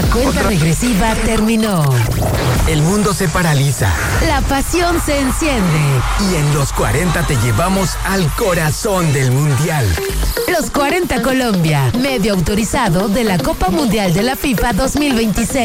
La cuenta regresiva terminó. El mundo se paraliza. La pasión se enciende. Y en los 40 te llevamos al corazón del Mundial. Los 40 Colombia, medio autorizado de la Copa Mundial de la FIFA 2026.